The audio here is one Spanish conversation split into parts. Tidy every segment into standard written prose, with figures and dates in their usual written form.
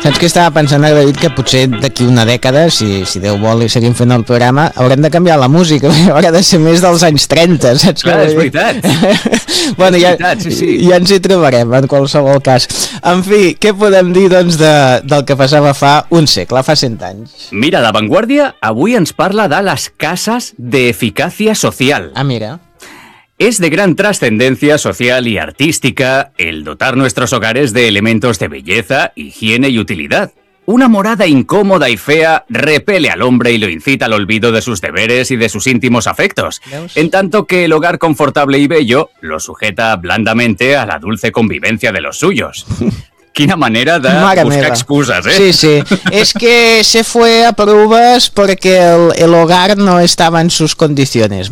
Saps que estava pensant, David, que potser d'aquí una dècada, si Déu vol i seguim fent el programa, haurem de canviar la música, haurà de ser més dels anys 30, saps? Clar, és veritat. Bueno, ja ens hi trobarem, en qualsevol cas. En fi, què podem dir, doncs, del que passava fa un segle, fa 100 anys? Mira, La Vanguardia avui ens parla de les cases de eficacia social. Ah, mira. Es de gran trascendencia social y artística el dotar nuestros hogares de elementos de belleza, higiene y utilidad. Una morada incómoda y fea repele al hombre y lo incita al olvido de sus deberes y de sus íntimos afectos, en tanto que el hogar confortable y bello lo sujeta blandamente a la dulce convivencia de los suyos. Quina manera de buscar excuses, ¿eh? Sí. Es que se fue a pruebas porque el hogar no estaba en sus condiciones.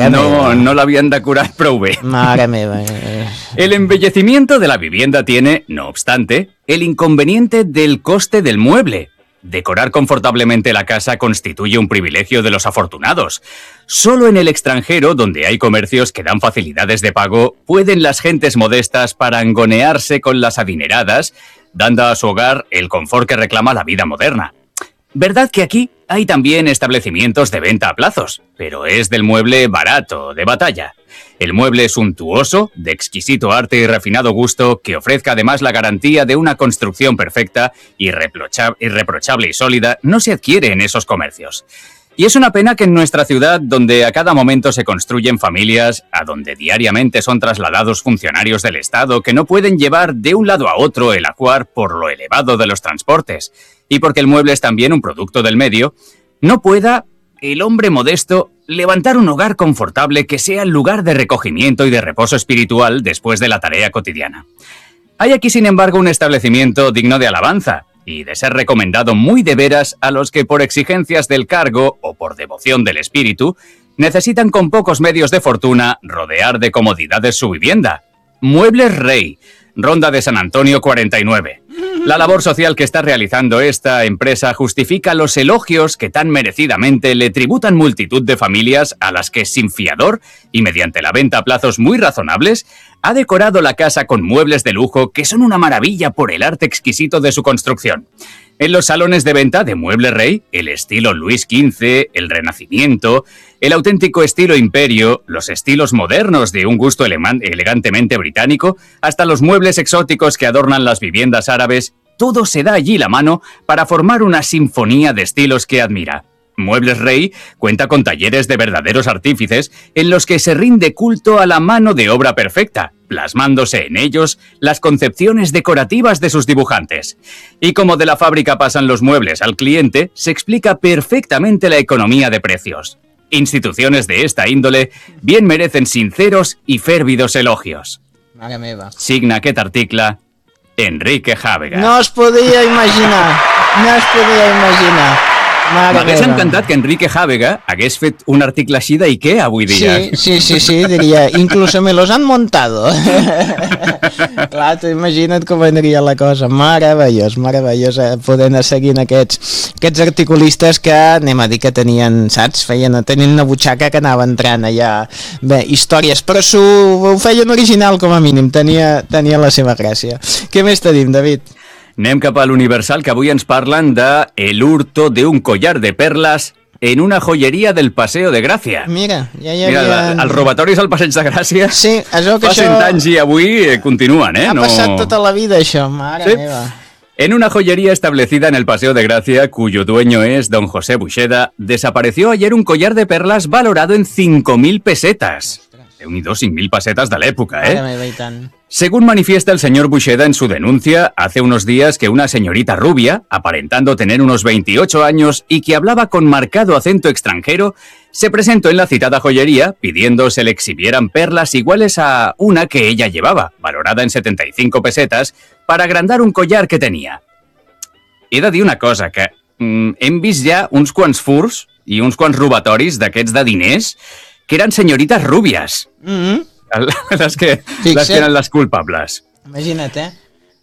No l'havien decorat prou bé. Mare meva. El embellecimiento de la vivienda tiene, no obstante, el inconveniente del coste del mueble. Decorar confortablemente la casa constituye un privilegio de los afortunados. Solo en el extranjero, donde hay comercios que dan facilidades de pago, pueden las gentes modestas parangonearse con las adineradas, dando a su hogar el confort que reclama la vida moderna. Verdad que aquí hay también establecimientos de venta a plazos, pero es del mueble barato, de batalla. El mueble suntuoso, de exquisito arte y refinado gusto, que ofrezca además la garantía de una construcción perfecta, irreprochable y sólida, no se adquiere en esos comercios. Y es una pena que en nuestra ciudad, donde a cada momento se construyen familias, a donde diariamente son trasladados funcionarios del Estado que no pueden llevar de un lado a otro el ajuar por lo elevado de los transportes, y porque el mueble es también un producto del medio, no pueda el hombre modesto levantar un hogar confortable que sea el lugar de recogimiento y de reposo espiritual después de la tarea cotidiana. Hay aquí, sin embargo, un establecimiento digno de alabanza y de ser recomendado muy de veras a los que por exigencias del cargo o por devoción del espíritu necesitan con pocos medios de fortuna rodear de comodidades su vivienda. Muebles Rey, Ronda de San Antonio 49. La labor social que está realizando esta empresa justifica los elogios que tan merecidamente le tributan multitud de familias a las que sin fiador y mediante la venta a plazos muy razonables ha decorado la casa con muebles de lujo que son una maravilla por el arte exquisito de su construcción. En los salones de venta de Mueble Rey, el estilo Luis XV, el Renacimiento, el auténtico estilo Imperio, los estilos modernos de un gusto elegantemente británico, hasta los muebles exóticos que adornan las viviendas árabes, todo se da allí la mano para formar una sinfonía de estilos que admira. Muebles Rey cuenta con talleres de verdaderos artífices en los que se rinde culto a la mano de obra perfecta, plasmándose en ellos las concepciones decorativas de sus dibujantes. Y como de la fábrica pasan los muebles al cliente, se explica perfectamente la economía de precios. Instituciones de esta índole bien merecen sinceros y fèrvidos elogios. Mare meva. Signa aquest article Enrique Jàvega. No es podia imaginar. M'hagués encantat que Enrique Jàvega hagués fet un article així d'IKEA avui dia. Sí, diria, incluso me los han montado. Clar, tu imagina't com aniria la cosa. Meravellós, poder anar seguint aquests articulistes que, anem a dir que tenien, saps, tenien una butxaca que anava entrant allà, bé, històries, però ho feien original com a mínim, tenia la seva gràcia. Què més tenim, David? Anem cap a l'Universal, que avui ens parlen de el hurto de un collar de perlas en una joyeria del Paseo de Gràcia. Mira, ja hi havia... Mira, els robatoris al Passeig de Gràcia sí, això fa 100 anys i avui continuen, Ha passat tota la vida, això, mare meva. En una joyería establecida en el Paseo de Gracia, cuyo dueño es don José Buxeda, desapareció ayer un collar de perlas valorado en 5.000 pesetas. Déu-n'hi-do, 5.000 pesetas de l'època, Mare meva, i tant. Según manifiesta el señor Buxeda en su denuncia, hace unos días que una señorita rubia, aparentando tener unos 28 años y que hablaba con marcado acento extranjero, se presentó en la citada joyería pidiendo se le exhibieran perlas iguales a una que ella llevaba, valorada en 75 pesetas, para agrandar un collar que tenía. He de dir una cosa, que hem vist ja uns quants furs i uns quants robatoris d'aquests de diners que eren senyorites rúbies. Les que eren les culpables. Imagina't,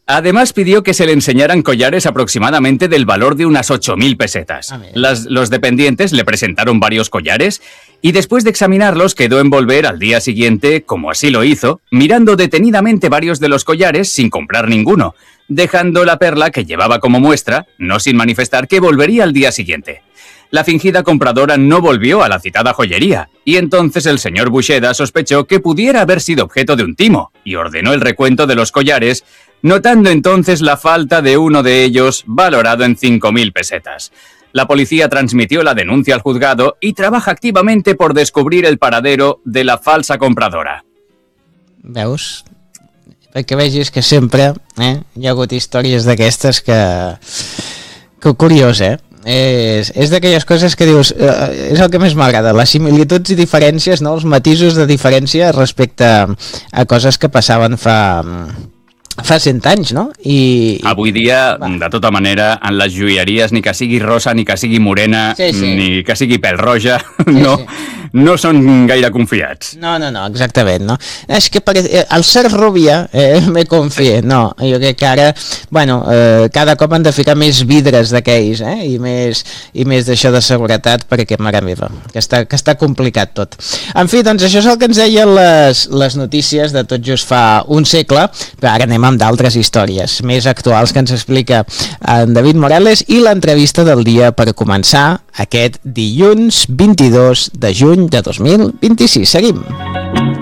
Además pidió que se le enseñaran collares aproximadamente del valor de unas 8.000 pesetas. Los dependientes le presentaron varios collares y después de examinarlos quedó en volver al día siguiente, como así lo hizo, mirando detenidamente varios de los collares sin comprar ninguno, dejando la perla que llevaba como muestra, no sin manifestar que volvería al día siguiente. La fingida compradora no volvió a la citada joyería, y entonces el señor Buxeda sospechó que pudiera haber sido objeto de un timo, y ordenó el recuento de los collares, notando entonces la falta de uno de ellos, valorado en 5.000 pesetas. La policía transmitió la denuncia al juzgado y trabaja activamente por descobrir el paradero de la falsa compradora. Veus? Perquè vegis que sempre hi ha hagut històries d'aquestes que curiós, és d'aquelles coses que dius, és el que més m'agrada, les similituds i diferències, no? Els matisos de diferència respecte a coses que passaven fa 100 anys, no? Avui dia, de tota manera, en les joieries, ni que sigui rosa, ni que sigui morena, ni que sigui pèl roja, no són gaire confiats. No, exactament, no? És que al ser rúbia me confié, no, jo crec que ara, bueno, cada cop han de ficar més vidres d'aquells, i més d'això de seguretat, perquè, mare meva, que està complicat tot. En fi, doncs això és el que ens deien les notícies de tot just fa un segle, però ara anem amb d'altres històries més actuals que ens explica en David Morales i l'entrevista del dia per començar aquest dilluns 22 de juny de 2026. Seguim.